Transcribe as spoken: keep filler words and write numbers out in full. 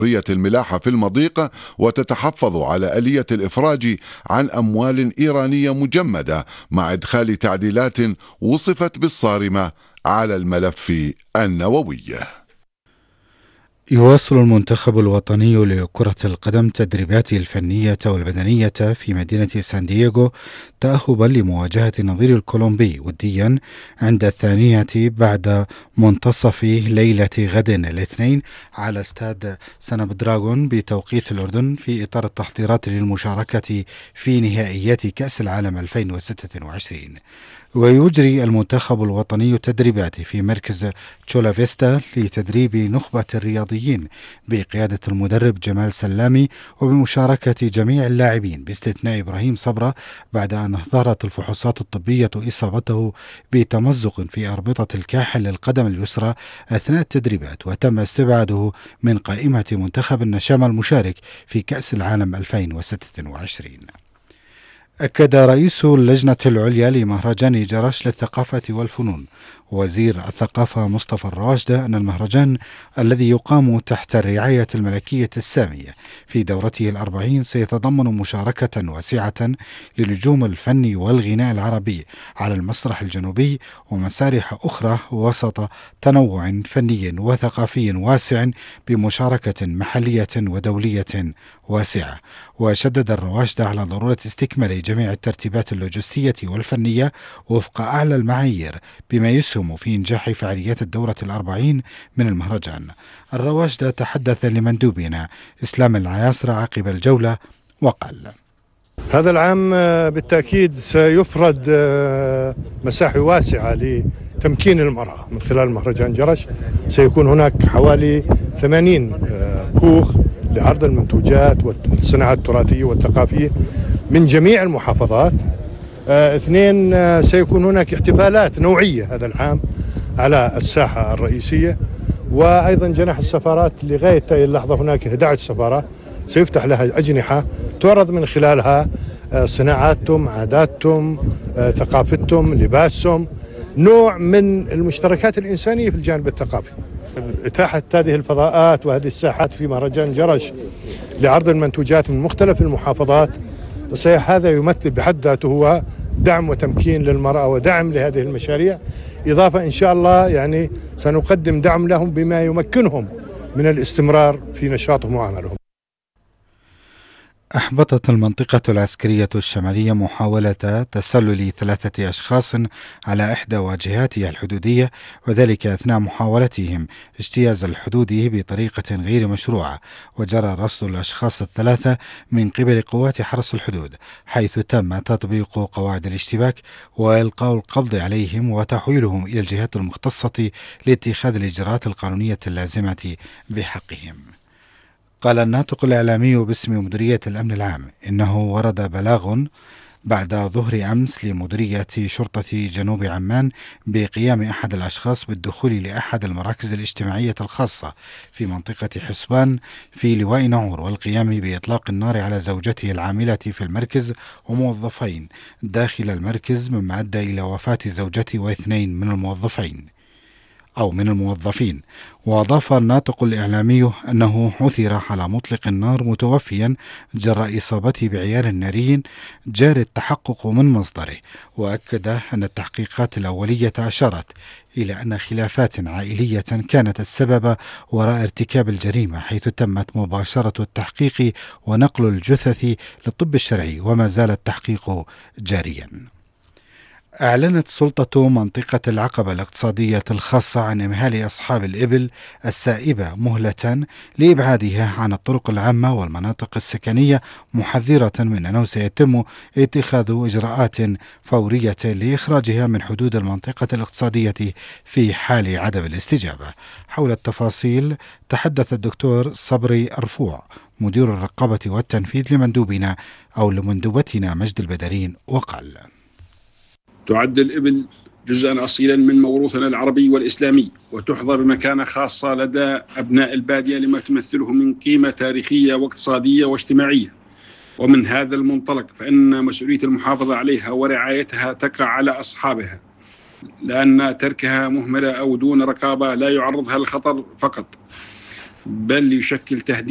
الملاحة في المضيق وتتحفظ على آلية الإفراج عن أموال إيرانية مجمدة مع إدخال تعديلات وصفت بالصارمة على الملف النووي. يواصل المنتخب الوطني لكرة القدم تدريباته الفنية والبدنية في مدينة سان دييغو تأهبا لمواجهة نظير الكولومبي وديا عند الثانية بعد منتصف ليلة غد الاثنين على استاد سناب دراغون بتوقيت الأردن في إطار التحضيرات للمشاركة في نهائيات كأس العالم ألفين وستة وعشرين. ويجري المنتخب الوطني تدريباته في مركز تشولا فيستا لتدريب نخبة الرياضيين بقيادة المدرب جمال سلامي وبمشاركة جميع اللاعبين باستثناء إبراهيم صبرة بعد أن ظهرت الفحوصات الطبية إصابته بتمزق في أربطة الكاحل للقدم اليسرى أثناء التدريبات، وتم استبعاده من قائمة منتخب النشامة المشارك في كأس العالم ألفين وستة وعشرين. أكد رئيس اللجنة العليا لمهرجان جرش للثقافة والفنون وزير الثقافة مصطفى الراشدة أن المهرجان الذي يقام تحت الرعاية الملكية السامية في دورته الأربعين سيتضمن مشاركة واسعة لنجوم الفن والغناء العربي على المسرح الجنوبي ومسارح أخرى وسط تنوع فني وثقافي واسع بمشاركة محلية ودولية واسعة. وشدد الرواشدة على ضرورة استكمال جميع الترتيبات اللوجستية والفنية وفق أعلى المعايير بما يسهم في إنجاح فعاليات الدورة الأربعين من المهرجان. الرواشدة تحدث لمندوبنا إسلام العياسرة عقب الجولة وقال: هذا العام بالتأكيد سيفرد مساحة واسعة لتمكين المرأة من خلال مهرجان جرش. سيكون هناك حوالي ثمانين كوخ لعرض المنتوجات والصناعات التراثية والثقافية من جميع المحافظات. اثنين، سيكون هناك احتفالات نوعية هذا العام على الساحة الرئيسية، وأيضا جناح السفارات لغاية اللحظة هناك إحدى عشرة سفارة سيفتح لها أجنحة تعرض من خلالها صناعاتهم، عاداتهم، ثقافتهم، لباسهم، نوع من المشتركات الإنسانية في الجانب الثقافي. إتاحة هذه الفضاءات وهذه الساحات في مهرجان جرش لعرض المنتوجات من مختلف المحافظات، هذا يمثل بحد ذاته هو دعم وتمكين للمرأة ودعم لهذه المشاريع، إضافة إن شاء الله يعني سنقدم دعم لهم بما يمكنهم من الاستمرار في نشاطهم وعملهم. أحبطت المنطقة العسكرية الشمالية محاولة تسلل ثلاثة أشخاص على إحدى واجهاتها الحدودية، وذلك أثناء محاولتهم اجتياز الحدود بطريقة غير مشروعة، وجرى رصد الأشخاص الثلاثة من قبل قوات حرس الحدود، حيث تم تطبيق قواعد الاشتباك وإلقاء القبض عليهم وتحويلهم إلى الجهات المختصة لاتخاذ الإجراءات القانونية اللازمة بحقهم. قال الناطق الإعلامي باسم مديرية الأمن العام إنه ورد بلاغ بعد ظهر أمس لمديرية شرطة جنوب عمان بقيام أحد الأشخاص بالدخول لأحد المراكز الاجتماعية الخاصة في منطقة حسبان في لواء نعور والقيام بإطلاق النار على زوجته العاملة في المركز وموظفين داخل المركز، مما أدى إلى وفاة زوجته واثنين من الموظفين أو من الموظفين. وأضاف الناطق الإعلامي أنه عثر على مطلق النار متوفيا جراء إصابته بعيار ناري جاري التحقق من مصدره. وأكد أن التحقيقات الأولية أشارت إلى أن خلافات عائلية كانت السبب وراء ارتكاب الجريمة، حيث تمت مباشرة التحقيق ونقل الجثث للطب الشرعي وما زال التحقيق جاريا. أعلنت سلطة منطقة العقبة الاقتصادية الخاصة عن إمهال أصحاب الإبل السائبة مهلة لإبعادها عن الطرق العامة والمناطق السكنية، محذرة من أنه سيتم اتخاذ إجراءات فورية لإخراجها من حدود المنطقة الاقتصادية في حال عدم الاستجابة. حول التفاصيل تحدث الدكتور صبري أرفوع مدير الرقابة والتنفيذ لمندوبنا أو لمندوبتنا مجد البدرين وقال: تعد الإبل جزءا أصيلا من موروثنا العربي والإسلامي، وتحظى بمكانة خاصة لدى أبناء البادية لما تمثله من قيمة تاريخية واقتصادية واجتماعية. ومن هذا المنطلق فإن مسؤولية المحافظة عليها ورعايتها تقع على أصحابها، لأن تركها مهملة أو دون رقابة لا يعرضها للخطر فقط، بل يشكل تهديد